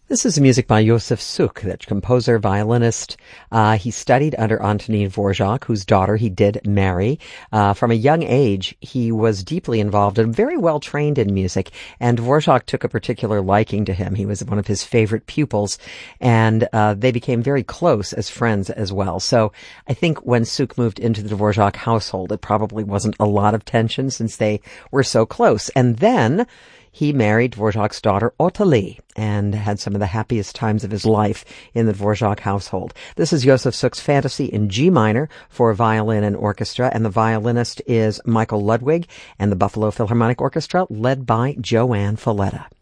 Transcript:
This is music by Josef Suk, the composer, violinist. He studied under Antonin Dvorak, whose daughter he did marry. From a young age, he was deeply involved and very well trained in music, and Dvorak took a particular liking to him. He was one of his favorite pupils, and they became very close as friends as well. So I think when Suk moved into the Dvorak household, it probably wasn't a lot of tension since they were so close. And then he married Dvorak's daughter, Ottilie, and had some of the happiest times of his life in the Dvorak household. This is Josef Suk's Fantasy in G minor for violin and orchestra, and the violinist is Michael Ludwig, and the Buffalo Philharmonic Orchestra led by Joanne Falletta.